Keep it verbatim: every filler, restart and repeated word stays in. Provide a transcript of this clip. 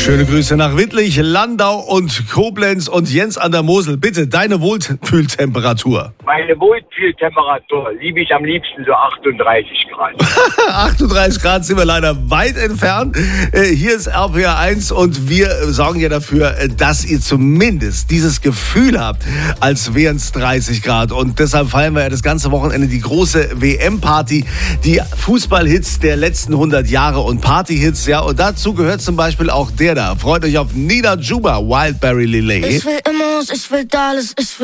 Schöne Grüße nach Wittlich, Landau und Koblenz und Jens an der Mosel. Bitte, deine Wohlfühltemperatur. Meine Wohlfühltemperatur liebe ich am liebsten so achtunddreißig Grad. achtunddreißig Grad sind wir leider weit entfernt. Hier ist R P R eins und wir sorgen ja dafür, dass ihr zumindest dieses Gefühl habt, als wären es dreißig Grad. Und deshalb feiern wir ja das ganze Wochenende die große W M-Party, die Fußballhits der letzten hundert Jahre und Partyhits. Ja, und dazu gehört zum Beispiel auch der da. Freut euch auf Nina Juba, Wildberry Lillet. Ich will Immos, ich will Dallas, ich will